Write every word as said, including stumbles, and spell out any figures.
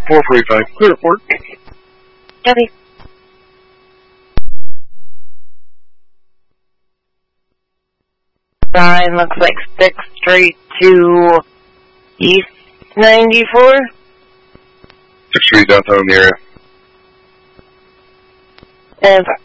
four forty-five, clear report. Copy. Sign looks like six straight to East ninety-four. six three downtown in the area. And